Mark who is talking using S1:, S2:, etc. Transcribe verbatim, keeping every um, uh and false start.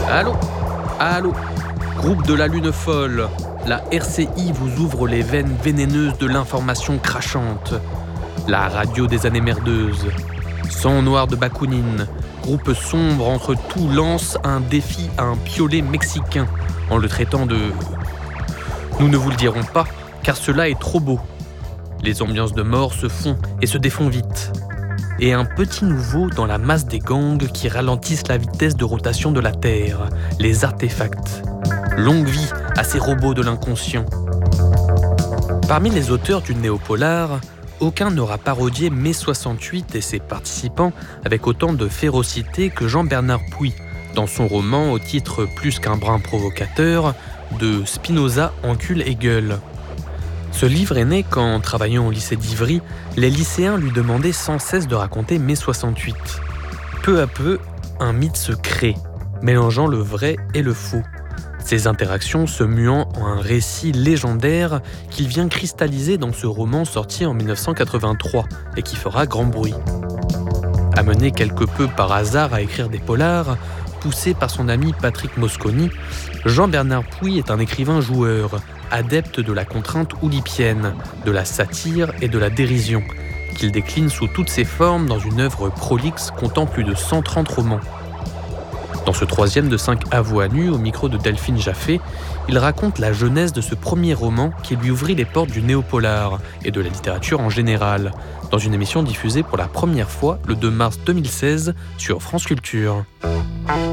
S1: Allô Allô Groupe de la Lune Folle, la R C I vous ouvre les veines vénéneuses de l'information crachante. La radio des années merdeuses. Sang noir de Bakounine, groupe sombre entre tout lance un défi à un piolet mexicain en le traitant de... Nous ne vous le dirons pas, car cela est trop beau. Les ambiances de mort se font et se défont vite. Et un petit nouveau dans la masse des gangs qui ralentissent la vitesse de rotation de la Terre, les artefacts. Longue vie à ces robots de l'inconscient. Parmi les auteurs du néopolar, aucun n'aura parodié mai soixante-huit et ses participants avec autant de férocité que Jean-Bernard Puy, dans son roman au titre plus qu'un brin provocateur, de Spinoza encule Hegel. Ce livre est né quand, travaillant au lycée d'Ivry, les lycéens lui demandaient sans cesse de raconter mai soixante-huit. Peu à peu, un mythe se crée, mélangeant le vrai et le faux. Ces interactions se muant en un récit légendaire qu'il vient cristalliser dans ce roman sorti en dix-neuf cent quatre-vingt-trois et qui fera grand bruit. Amené quelque peu par hasard à écrire des polars, poussé par son ami Patrick Mosconi, Jean-Bernard Puy est un écrivain joueur, adepte de la contrainte oulipienne, de la satire et de la dérision, qu'il décline sous toutes ses formes dans une œuvre prolixe comptant plus de cent trente romans. Dans ce troisième de cinq à voix nues au micro de Delphine Jaffé, il raconte la jeunesse de ce premier roman qui lui ouvrit les portes du néopolar et de la littérature en général, dans une émission diffusée pour la première fois le deux mars deux mille seize sur France Culture.